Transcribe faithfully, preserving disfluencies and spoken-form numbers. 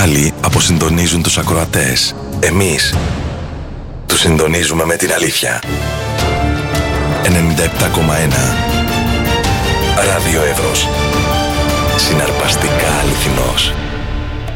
άλλοι αποσυντονίζουν τους ακροατές. Εμείς τους συντονίζουμε με την αλήθεια. ενενήντα επτά κόμμα ένα Ράδιο Εύρος. Συναρπαστικά αληθινός.